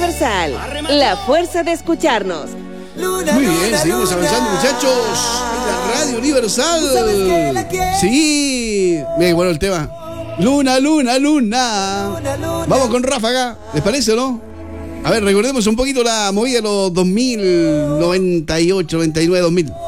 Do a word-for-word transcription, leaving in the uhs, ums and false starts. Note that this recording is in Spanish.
Universal, la fuerza de escucharnos. Muy bien, seguimos avanzando, muchachos. En la Radio Universal. Sí, mira, bueno el tema. Luna, luna, luna. Vamos con Ráfaga, ¿les parece o no? A ver, recordemos un poquito la movida de los dos mil, noventa y ocho, noventa y nueve, dos mil.